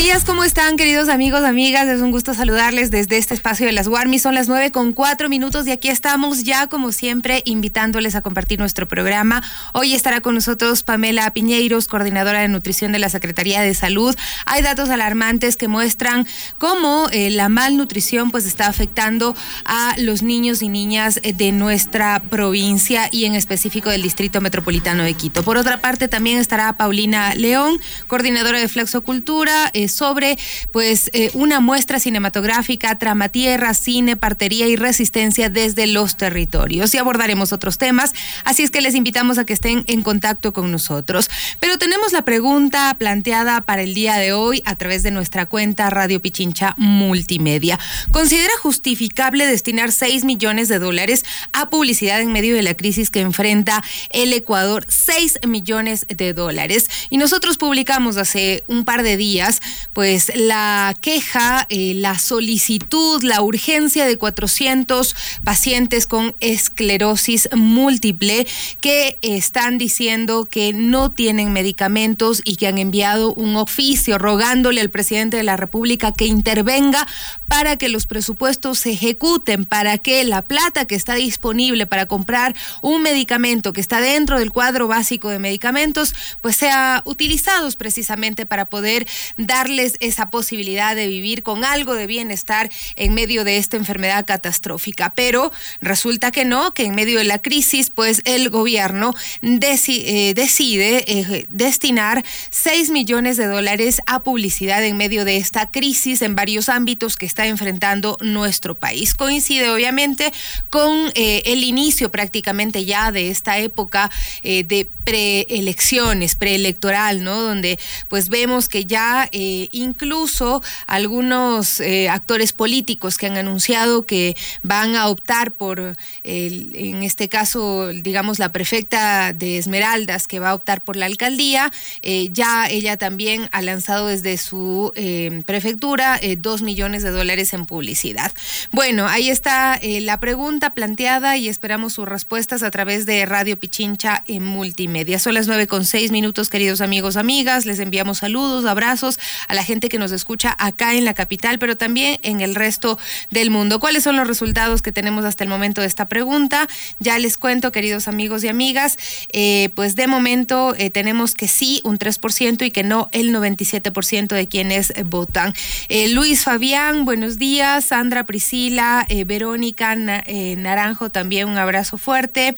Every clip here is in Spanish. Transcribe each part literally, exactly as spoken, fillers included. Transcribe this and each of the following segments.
días, ¿cómo están, queridos amigos, amigas? Es un gusto saludarles desde este espacio de las Warmis. Son las nueve con cuatro minutos y aquí estamos ya, como siempre, invitándoles a compartir nuestro programa. Hoy estará con nosotros Pamela Piñeiros, coordinadora de nutrición de la Secretaría de Salud. Hay datos alarmantes que muestran cómo eh, la malnutrición pues está afectando a los niños y niñas de nuestra provincia y en específico del Distrito Metropolitano de Quito. Por otra parte, también estará Paulina León, coordinadora de Flexocultura, eh, sobre pues eh, una muestra cinematográfica, Tramatierra, cine, partería y resistencia desde los territorios. Y abordaremos otros temas, así es que les invitamos a que estén en contacto con nosotros. Pero tenemos la pregunta planteada para el día de hoy a través de nuestra cuenta Radio Pichincha Multimedia. ¿Considera justificable destinar seis millones de dólares a publicidad en medio de la crisis que enfrenta el Ecuador? seis millones de dólares. Y nosotros publicamos hace un par de días pues la queja, eh, la solicitud, la urgencia de cuatrocientos pacientes con esclerosis múltiple que están diciendo que no tienen medicamentos y que han enviado un oficio rogándole al presidente de la República que intervenga para que los presupuestos se ejecuten, para que la plata que está disponible para comprar un medicamento que está dentro del cuadro básico de medicamentos, pues sea utilizados precisamente para poder darles esa posibilidad de vivir con algo de bienestar en medio de esta enfermedad catastrófica. Pero resulta que no, que en medio de la crisis, pues el gobierno deci- eh, decide eh, destinar seis millones de dólares a publicidad en medio de esta crisis en varios ámbitos que está enfrentando nuestro país. Coincide obviamente con eh, el inicio prácticamente ya de esta época eh, de preelecciones, preelectoral, ¿no? Donde pues vemos que ya eh, incluso algunos eh, actores políticos que han anunciado que van a optar por, el, en este caso, digamos, la prefecta de Esmeraldas, que va a optar por la alcaldía, eh, ya ella también ha lanzado desde su eh, prefectura eh, dos millones de dólares en publicidad. Bueno, ahí está eh, la pregunta planteada y esperamos sus respuestas a través de Radio Pichincha en Multimedia. Son las nueve con seis minutos, queridos amigos, amigas. Les enviamos saludos, abrazos a la gente que nos escucha acá en la capital, pero también en el resto del mundo. ¿Cuáles son los resultados que tenemos hasta el momento de esta pregunta? Ya les cuento, queridos amigos y amigas, eh, pues de momento eh, tenemos que sí, un tres por ciento, y que no, el noventa y siete por ciento de quienes eh, votan. Eh, Luis Fabián, buenos días. Sandra, Priscila, eh, Verónica, Na, eh, Naranjo, también un abrazo fuerte.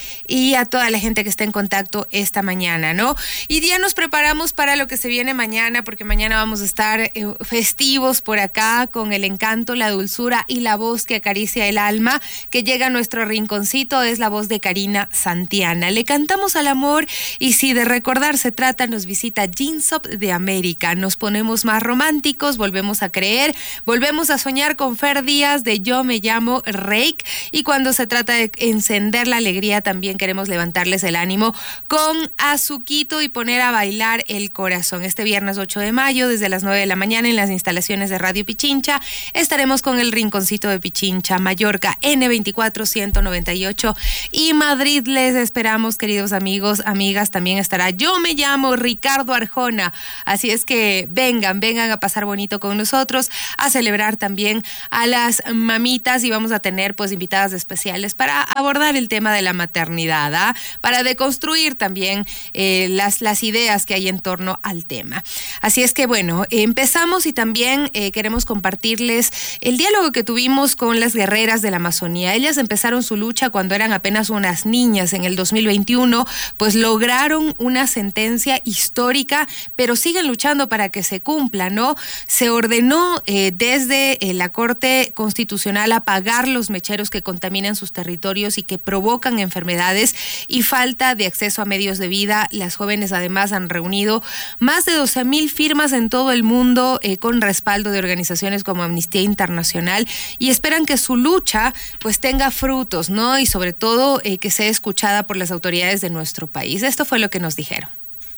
Y a toda la gente que está en contacto esta mañana, ¿no? Y ya nos preparamos para lo que se viene mañana, porque mañana vamos a estar eh, festivos por acá con el encanto, la dulzura y la voz que acaricia el alma, que llega a nuestro rinconcito, es la voz de Karina Santiana. Le cantamos al amor y si de recordar se trata, nos visita Ginsop de América. Nos ponemos más románticos, volvemos a creer, volvemos a soñar con Fer Díaz de Yo Me Llamo Reik, y cuando se trata de encender la alegría también queremos levantarles el ánimo con Azuquito y poner a bailar el corazón. Este viernes ocho de mayo, desde las nueve de la mañana, en las instalaciones de Radio Pichincha, estaremos con el Rinconcito de Pichincha, Mallorca, N veinticuatro ciento noventa y ocho, y Madrid. Les esperamos, queridos amigos, amigas. También estará Yo Me Llamo Ricardo Arjona. Así es que vengan, vengan a pasar bonito con nosotros, a celebrar también a las mamitas, y vamos a tener pues invitadas especiales para abordar el tema de la maternidad, ¿ah? Para deconstruir también eh, las, las ideas que hay en torno al tema. Así es que bueno, empezamos y también eh, queremos compartirles el diálogo que tuvimos con las guerreras de la Amazonía. Ellas empezaron su lucha cuando eran apenas unas niñas. En el dos mil veintiuno, pues lograron una sentencia histórica, pero siguen luchando para que se cumpla, ¿no? Se ordenó eh, desde eh, la Corte Constitucional apagar los mecheros que contaminan sus territorios y que provocan enfermedades y falta de acceso a medios de vida. Las jóvenes además han reunido más de doce mil firmas en todo el mundo eh, con respaldo de organizaciones como Amnistía Internacional, y esperan que su lucha pues tenga frutos, ¿no? Y sobre todo eh, que sea escuchada por las autoridades de nuestro país. Esto fue lo que nos dijeron.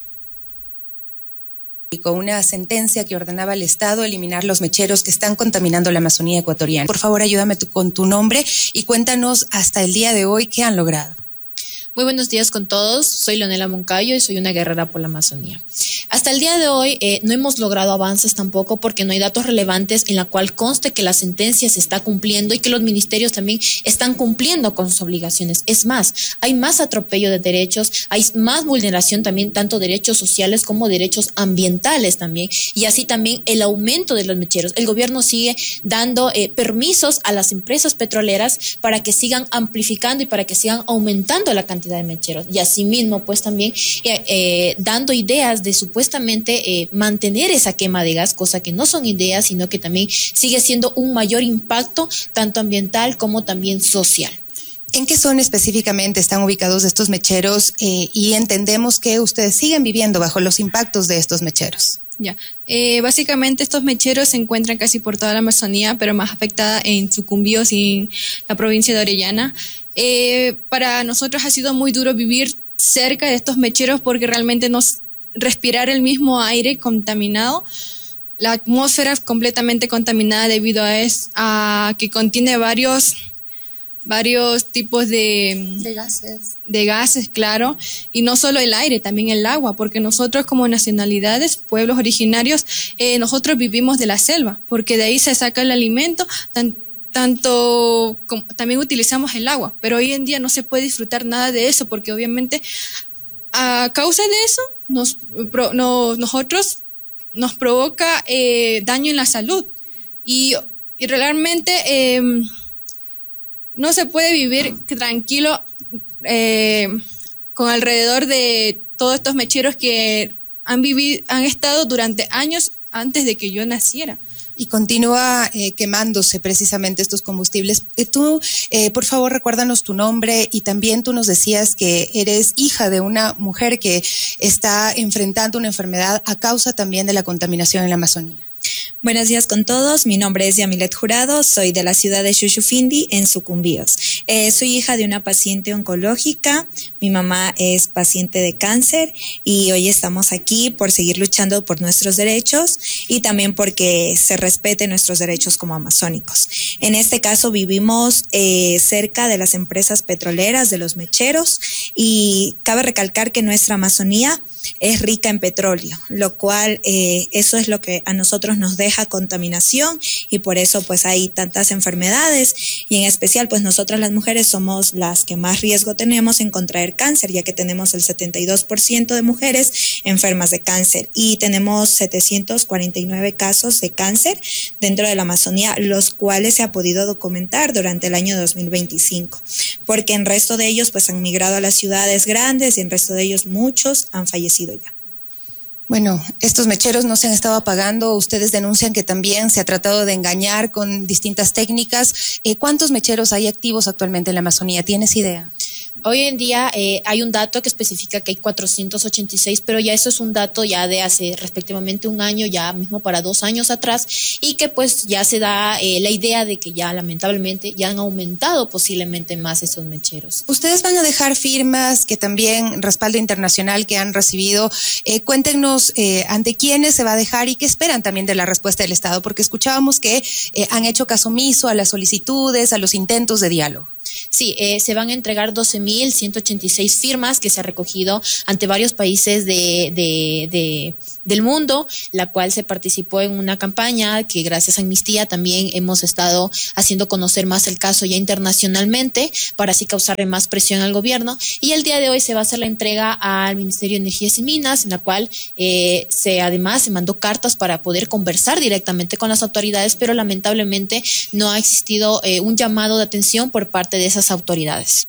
Con una sentencia que ordenaba al Estado eliminar los mecheros que están contaminando la Amazonía ecuatoriana. Por favor, ayúdame tu, con tu nombre y cuéntanos hasta el día de hoy qué han logrado. Muy buenos días con todos, soy Leonela Moncayo y soy una guerrera por la Amazonía. Hasta el día de hoy eh, no hemos logrado avances tampoco porque no hay datos relevantes en la cual conste que la sentencia se está cumpliendo y que los ministerios también están cumpliendo con sus obligaciones. Es más, hay más atropello de derechos, hay más vulneración también, tanto derechos sociales como derechos ambientales también, y así también el aumento de los mecheros. El gobierno sigue dando eh, permisos a las empresas petroleras para que sigan amplificando y para que sigan aumentando la cantidad de mecheros, y asimismo pues también eh, eh, dando ideas de supuestamente eh, mantener esa quema de gas, cosa que no son ideas, sino que también sigue siendo un mayor impacto tanto ambiental como también social. ¿En qué zona específicamente están ubicados estos mecheros eh, y entendemos que ustedes siguen viviendo bajo los impactos de estos mecheros? Ya, eh, básicamente estos mecheros se encuentran casi por toda la Amazonía, pero más afectada en Sucumbíos y en la provincia de Orellana. Eh, para nosotros ha sido muy duro vivir cerca de estos mecheros porque realmente nos respirar el mismo aire contaminado, la atmósfera es completamente contaminada debido a, es, a que contiene varios varios tipos de, de gases. De gases, claro, y no solo el aire, también el agua, porque nosotros como nacionalidades, pueblos originarios, eh, nosotros vivimos de la selva, porque de ahí se saca el alimento, tan, tanto como, también utilizamos el agua, pero hoy en día no se puede disfrutar nada de eso, porque obviamente a causa de eso, nos, pro, no, nosotros nos provoca eh, daño en la salud, y, y realmente... Eh, no se puede vivir tranquilo eh, con alrededor de todos estos mecheros que han vivido, han estado durante años antes de que yo naciera. Y continúa eh, quemándose precisamente estos combustibles. Eh, tú, eh, por favor, recuérdanos tu nombre y también tú nos decías que eres hija de una mujer que está enfrentando una enfermedad a causa también de la contaminación en la Amazonía. Buenos días con todos, mi nombre es Yamilet Jurado, soy de la ciudad de Xuxufindi, en Sucumbíos. Eh, soy hija de una paciente oncológica, mi mamá es paciente de cáncer y hoy estamos aquí por seguir luchando por nuestros derechos y también porque se respeten nuestros derechos como amazónicos. En este caso vivimos eh, cerca de las empresas petroleras, de los mecheros, y cabe recalcar que nuestra Amazonía es rica en petróleo, lo cual eh, eso es lo que a nosotros nos deja contaminación y por eso pues hay tantas enfermedades y en especial pues nosotras las mujeres somos las que más riesgo tenemos en contraer cáncer, ya que tenemos el setenta y dos por ciento de mujeres enfermas de cáncer y tenemos setecientos cuarenta y nueve casos de cáncer dentro de la Amazonía, los cuales se ha podido documentar durante el año dos mil veinticinco, porque en resto de ellos pues han migrado a las ciudades grandes y en resto de ellos muchos han fallecido ya. Bueno, estos mecheros no se han estado apagando, ustedes denuncian que también se ha tratado de engañar con distintas técnicas. Eh, ¿Cuántos mecheros hay activos actualmente en la Amazonía? ¿Tienes idea? Hoy en día eh, hay un dato que especifica que hay cuatrocientos ochenta y seis, pero ya eso es un dato ya de hace respectivamente un año, ya mismo para dos años atrás, y que pues ya se da eh, la idea de que ya lamentablemente ya han aumentado posiblemente más estos mecheros. Ustedes van a dejar firmas que también respaldo internacional que han recibido. Eh, cuéntenos eh, ante quiénes se va a dejar y qué esperan también de la respuesta del Estado, porque escuchábamos que eh, han hecho caso omiso a las solicitudes, a los intentos de diálogo. Sí, eh, se van a entregar doce mil ciento ochenta y seis firmas que se ha recogido ante varios países de, de, de, del mundo, la cual se participó en una campaña que gracias a Amnistía también hemos estado haciendo conocer más el caso ya internacionalmente para así causarle más presión al gobierno. Y el día de hoy se va a hacer la entrega al Ministerio de Energías y Minas, en la cual eh, se además se mandó cartas para poder conversar directamente con las autoridades, pero lamentablemente no ha existido eh, un llamado de atención por parte de esas autoridades.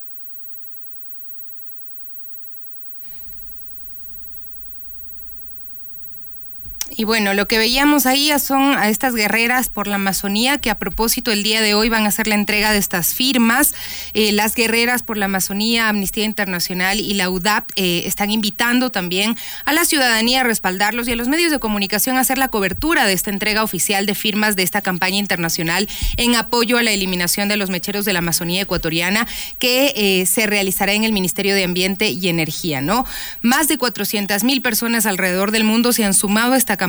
Y bueno, lo que veíamos ahí son a estas guerreras por la Amazonía que a propósito el día de hoy van a hacer la entrega de estas firmas. Eh, las guerreras por la Amazonía, Amnistía Internacional y la U D A P eh, están invitando también a la ciudadanía a respaldarlos y a los medios de comunicación a hacer la cobertura de esta entrega oficial de firmas de esta campaña internacional en apoyo a la eliminación de los mecheros de la Amazonía ecuatoriana que eh, se realizará en el Ministerio de Ambiente y Energía, ¿no? Más de cuatrocientas mil personas alrededor del mundo se han sumado a esta campaña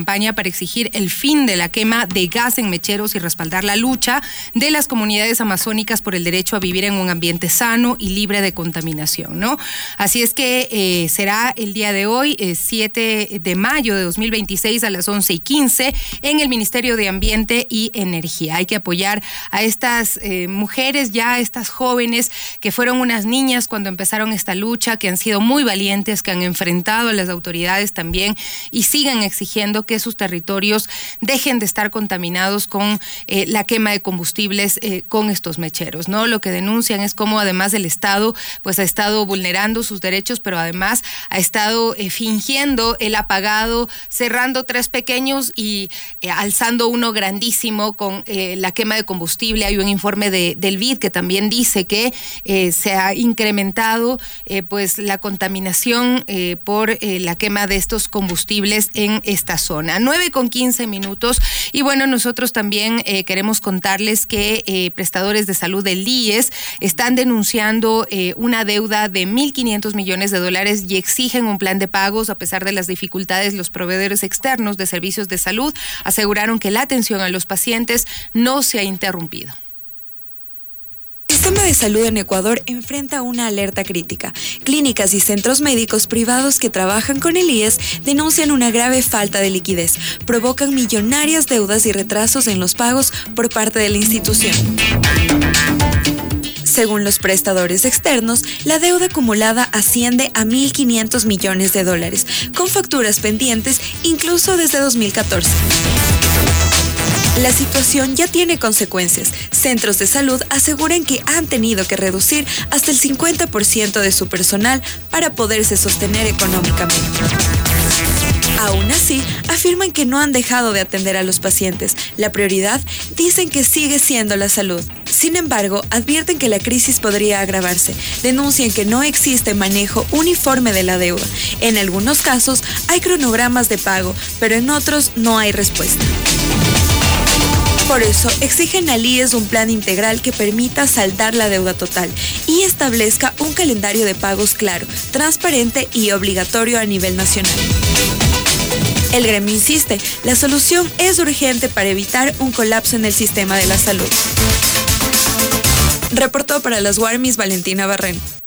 campaña para exigir el fin de la quema de gas en mecheros y respaldar la lucha de las comunidades amazónicas por el derecho a vivir en un ambiente sano y libre de contaminación, ¿no? Así es que eh, será el día de hoy, eh, siete de mayo de dos mil veintiséis a las once y quince en el Ministerio de Ambiente y Energía. Hay que apoyar a estas eh, mujeres, ya estas jóvenes que fueron unas niñas cuando empezaron esta lucha, que han sido muy valientes, que han enfrentado a las autoridades también y siguen exigiendo que sus territorios dejen de estar contaminados con eh, la quema de combustibles eh, con estos mecheros, ¿no? Lo que denuncian es cómo además el Estado pues ha estado vulnerando sus derechos, pero además ha estado eh, fingiendo el apagado, cerrando tres pequeños y eh, alzando uno grandísimo con eh, la quema de combustible. Hay un informe de, del B I D que también dice que eh, se ha incrementado eh, pues la contaminación eh, por eh, la quema de estos combustibles en esta zona. nueve con quince minutos y bueno, nosotros también eh, queremos contarles que eh, prestadores de salud del I E S están denunciando eh, una deuda de mil quinientos millones de dólares y exigen un plan de pagos. A pesar de las dificultades, los proveedores externos de servicios de salud aseguraron que la atención a los pacientes no se ha interrumpido. El sistema de salud en Ecuador enfrenta una alerta crítica. Clínicas y centros médicos privados que trabajan con el I E S denuncian una grave falta de liquidez, provocan millonarias deudas y retrasos en los pagos por parte de la institución. Según los prestadores externos, la deuda acumulada asciende a mil quinientos millones de dólares, con facturas pendientes incluso desde dos mil catorce. La situación ya tiene consecuencias. Centros de salud aseguran que han tenido que reducir hasta el cincuenta por ciento de su personal para poderse sostener económicamente. Aún así, afirman que no han dejado de atender a los pacientes. La prioridad dicen que sigue siendo la salud. Sin embargo, advierten que la crisis podría agravarse. Denuncian que no existe manejo uniforme de la deuda. En algunos casos hay cronogramas de pago, pero en otros no hay respuesta. Por eso, exigen al I E S un plan integral que permita saldar la deuda total y establezca un calendario de pagos claro, transparente y obligatorio a nivel nacional. El gremio insiste, la solución es urgente para evitar un colapso en el sistema de la salud. Reportó para las Warmis Valentina Barreno.